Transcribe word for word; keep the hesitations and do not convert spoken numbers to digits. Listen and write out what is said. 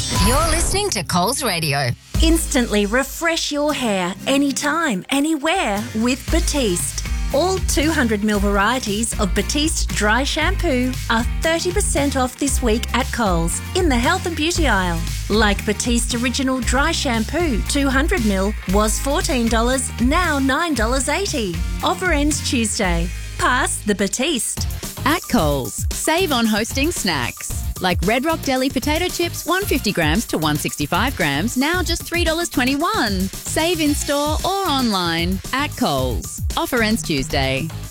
You're listening to Coles Radio. Instantly refresh your hair anytime, anywhere with Batiste. All two hundred milliliter varieties of Batiste dry shampoo are thirty percent off this week at Coles in the health and beauty aisle. Like Batiste Original Dry Shampoo two hundred milliliters was fourteen dollars, now nine dollars eighty. Offer ends Tuesday. Pass the Batiste. At Coles, save on hosting snacks. Like Red Rock Deli potato chips, one hundred fifty grams to one hundred sixty-five grams, now just three dollars twenty-one. Save in store or online at Coles. Offer ends Tuesday.